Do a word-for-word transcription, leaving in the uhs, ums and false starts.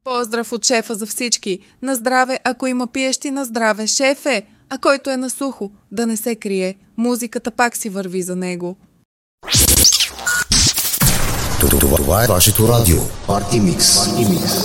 Поздрав от шефа за всички. На здраве, ако има пиещи, на здраве, шефе. А който е на сухо, да не се крие. Музиката пак си върви за него. Това е вашето радио. Парти Микс.